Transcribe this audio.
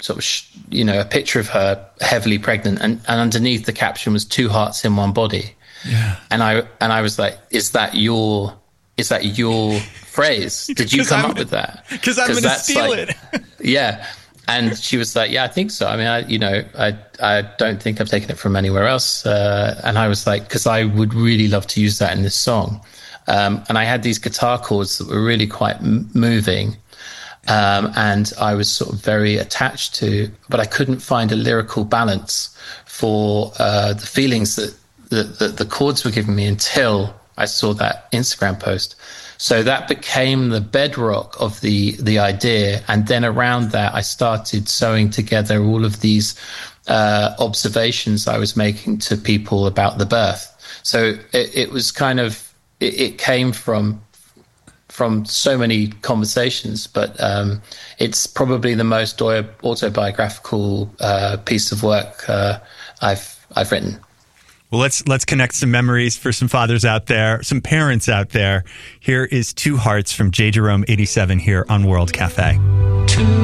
sort of, a picture of her heavily pregnant, and underneath the caption was 2 hearts in one body. Yeah. And I was like, is that your phrase? Did you come up with that? Because I'm going to steal it. Yeah. And she was like, yeah, I think so. I mean, I don't think I've taken it from anywhere else. And I was like, because I would really love to use that in this song. And I had these guitar chords that were really quite moving. And I was sort of very attached to, but I couldn't find a lyrical balance for the feelings that the chords were giving me until I saw that Instagram post. So that became the bedrock of the idea. And then around that, I started sewing together all of these observations I was making to people about the birth. So it was kind of, it came from so many conversations, but it's probably the most autobiographical piece of work I've written. Well, let's connect some memories for some fathers out there, some parents out there. Here is 2 Hearts from J. Jerome 87 here on World Cafe.